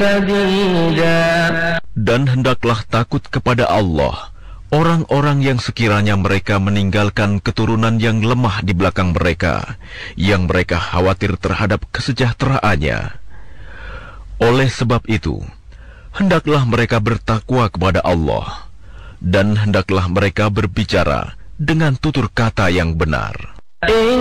Dan hendaklah takut kepada Allah orang-orang yang sekiranya mereka meninggalkan keturunan yang lemah di belakang mereka, yang mereka khawatir terhadap kesejahteraannya. Oleh sebab itu, hendaklah mereka bertakwa kepada Allah, dan hendaklah mereka berbicara dengan tutur kata yang benar.